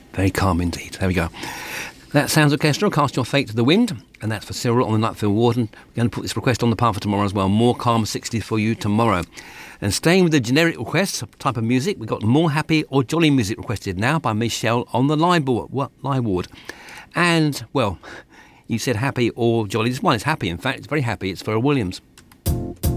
Very calm indeed. There we go. That sounds orchestral. Cast Your Fate to the Wind. And that's for Cyril on the Nutfield Warden. We're going to put this request on the pile for tomorrow as well. More Calm 60s for you tomorrow. And staying with the generic requests, type of music, we've got More Happy or Jolly music requested now by Michelle on the live ward. And, well, you said happy or jolly. This one is happy, in fact. It's very happy. It's Pharrell Williams.